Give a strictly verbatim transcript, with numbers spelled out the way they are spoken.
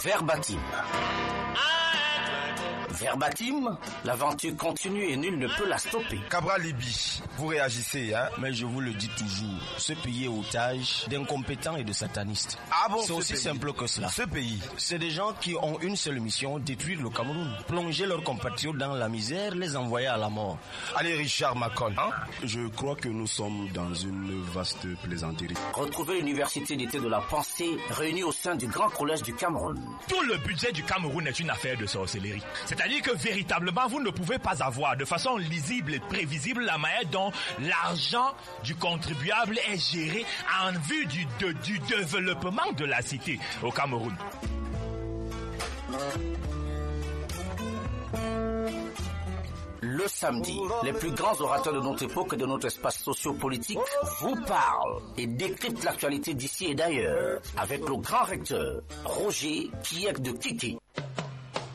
Verbatim. Verbatim, l'aventure continue et nul ne peut la stopper. Cabral Libi, vous réagissez, hein? Mais je vous le dis toujours, ce pays est otage d'incompétents et de satanistes. Ah bon, c'est aussi pays. simple que cela. Ce pays, c'est des gens qui ont une seule mission, détruire le Cameroun, plonger leurs compatriotes dans la misère, les envoyer à la mort. Allez Richard Macon, hein? Je crois que nous sommes dans une vaste plaisanterie. Retrouvez l'université d'été de la pensée réunie au sein du Grand Collège du Cameroun. Tout le budget du Cameroun est une affaire de sorcellerie. C'est-à-dire que véritablement, vous ne pouvez pas avoir de façon lisible et prévisible la manière dont l'argent du contribuable est géré en vue du, de, du développement de la cité au Cameroun. Le samedi, les plus grands orateurs de notre époque et de notre espace socio-politique vous parlent et décryptent l'actualité d'ici et d'ailleurs avec le grand recteur Roger Kiek de Kiki.